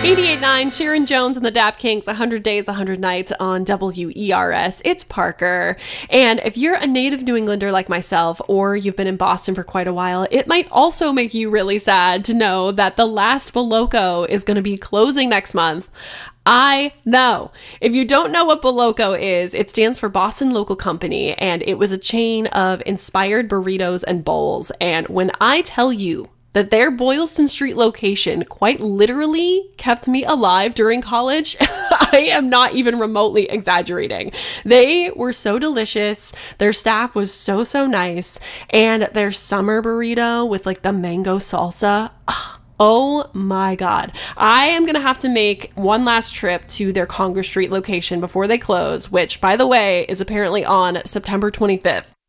88.9, Sharon Jones and the Dap Kings, 100 Days, 100 Nights on WERS. It's Parker. And if you're a native New Englander like myself, or you've been in Boston for quite a while, it might also make you really sad to know that the last Boloco is going to be closing next month. I know. If you don't know what Boloco is, it stands for Boston Local Company, and it was a chain of inspired burritos and bowls. And when I tell you that their Boylston Street location quite literally kept me alive during college, I am not even remotely exaggerating. They were so delicious. Their staff was so nice. And their summer burrito with like the mango salsa, oh my God. I am going to have to make one last trip to their Congress Street location before they close, which, by the way, is apparently on September 25th.